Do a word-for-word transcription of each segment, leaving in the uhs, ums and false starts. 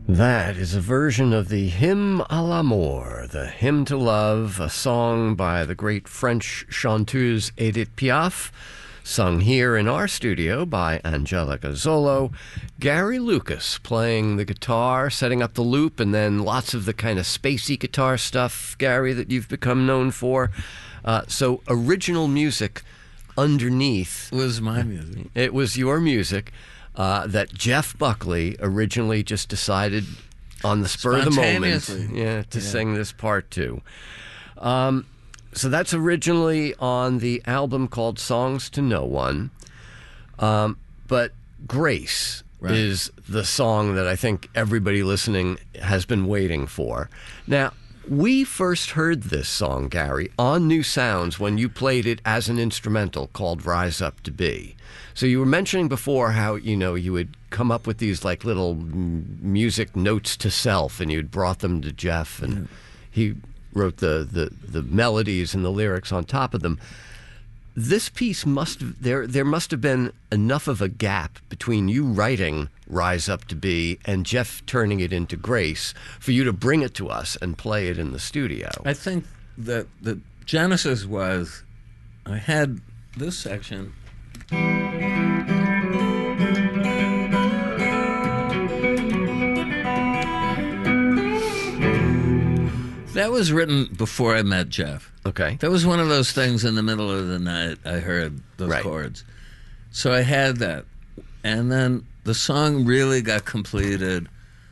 That is a version of the Hymn à l'amour, the Hymn to Love, a song by the great French chanteuse Edith Piaf, sung here in our studio by Angelica Zolo. Gary Lucas playing the guitar, setting up the loop, and then lots of the kind of spacey guitar stuff, Gary, that you've become known for. Uh, so original music underneath. It was my music. It was your music. Uh, that Jeff Buckley originally just decided on the spur of the moment yeah, to yeah. sing this part too. Um, so that's originally on the album called Songs to No One. Um, but Grace right. is the song that I think everybody listening has been waiting for. Now, we first heard this song, Gary, on New Sounds when you played it as an instrumental called Rise Up to Be. So you were mentioning before how, you know, you would come up with these like little m- music notes to self and you'd brought them to Jeff and yeah. he wrote the, the, the melodies and the lyrics on top of them. This piece must there there must have been enough of a gap between you writing Rise Up to Be and Jeff turning it into Grace for you to bring it to us and play it in the studio. I think that the genesis was I had this section. That was written before I met Jeff. Okay. That was one of those things in the middle of the night I heard those right. chords. So I had that. And then the song really got completed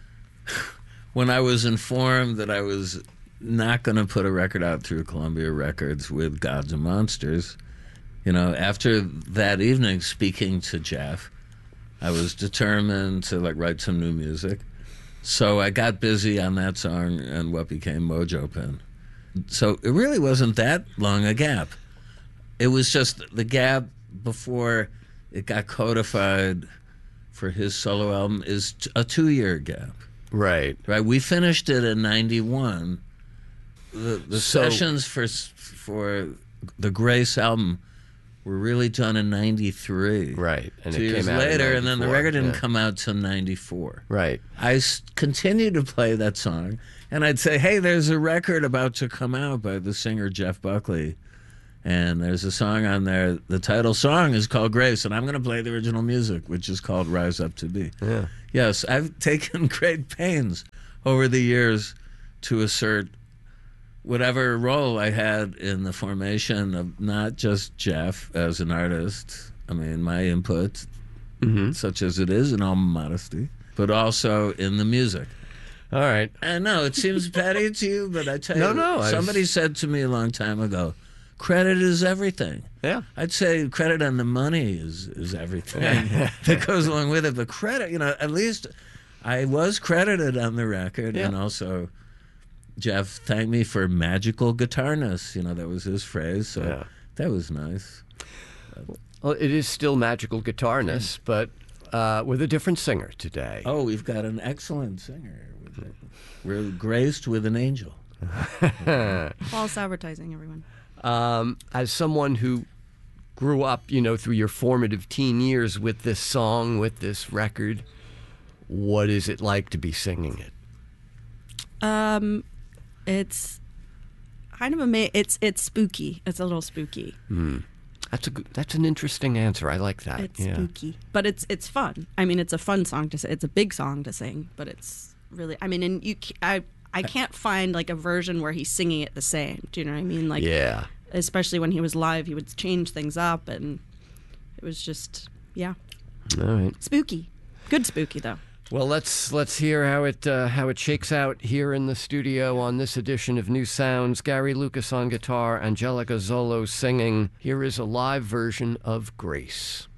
when I was informed that I was not going to put a record out through Columbia Records with Gods and Monsters. You know, after that evening speaking to Jeff, I was determined to like write some new music. So I got busy on that song and what became Mojo Pen. So it really wasn't that long a gap. It was just the gap before it got codified for his solo album is a two-year gap. Right. Right. We finished it in ninety-one. The, the so, sessions for for the Grace album were really done in ninety-three. Right. And Two it years came out later, and then the record didn't yeah. come out till ninety-four. Right. I s- continued to play that song, and I'd say, hey, there's a record about to come out by the singer Jeff Buckley, and there's a song on there. The title song is called Grace, and I'm going to play the original music, which is called Rise Up to Be. Yeah. Yes, I've taken great pains over the years to assert whatever role I had in the formation of not just Jeff as an artist, I mean, my input, mm-hmm. such as it is in all modesty, but also in the music. All right. I know, it seems petty to you, but I tell no, you, no, somebody was... said to me a long time ago, credit is everything. Yeah. I'd say credit on the money is, is everything that goes along with it. But credit, you know, at least I was credited on the record, yeah. and also Jeff thanked me for magical guitarness. You know, that was his phrase. So yeah. that was nice. Well, it is still magical guitarness, yeah. but uh, with a different singer today. Oh, we've got an excellent singer. We're graced with an angel. False advertising, everyone. Um, as someone who grew up, you know, through your formative teen years with this song, with this record, what is it like to be singing it? Um, it's kind of amazing. It's it's spooky. It's a little spooky. Mm. That's a good, that's an interesting answer. I like that. It's yeah. spooky, but it's it's fun. I mean, it's a fun song to sing. It's a big song to sing, but it's really. I mean, and you, I I can't find like a version where he's singing it the same. Do you know what I mean? Like, yeah. Especially when he was live, he would change things up, and it was just yeah. All right. Spooky, good spooky though. Well, let's let's hear how it uh, how it shakes out here in the studio on this edition of New Sounds. Gary Lucas on guitar, Angelica Zolo singing. Here is a live version of Grace.